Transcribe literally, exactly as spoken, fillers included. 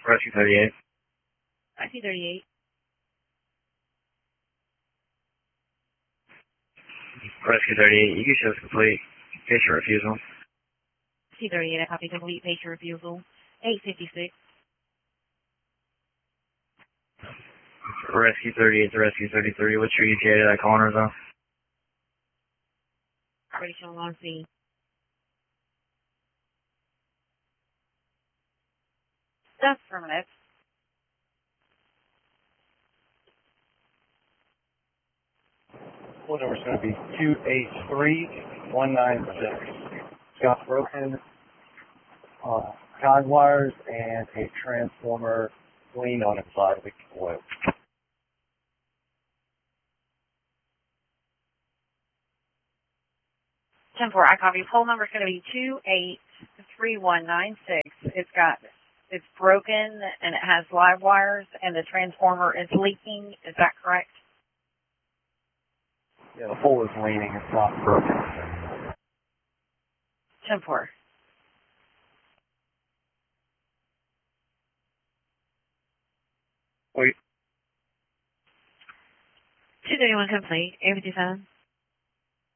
Rescue thirty-eight. Rescue thirty-eight. Rescue thirty-eight, you can show us complete. Patient refusal. Rescue thirty-eight, I copy complete. Patient refusal. eight fifty-six. Rescue thirty-eight to Rescue thirty-three. What's your E T A to that coroner, though? Already shown on scene. That's affirmative. Phone number is going to be two eight three one nine six. It's got broken uh, guide wires and a transformer leaned on its side leaking oil. ten four, I copy. Poll number is going to be two eight three one nine six. It's got, it's broken and it has live wires and the transformer is leaking. Is that correct? Yeah, the pole is leaning. It's not broken. ten four. Wait. two thirty-one complete. eight fifty-seven.